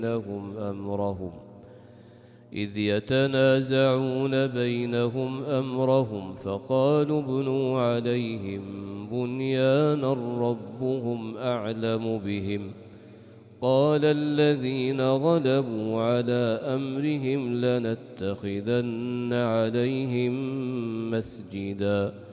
إذ يتنازعون بينهم أمرهم فقالوا ابنوا عليهم بنيانا ربهم أعلم بهم قال الذين غلبوا على أمرهم لنتخذن عليهم مسجدا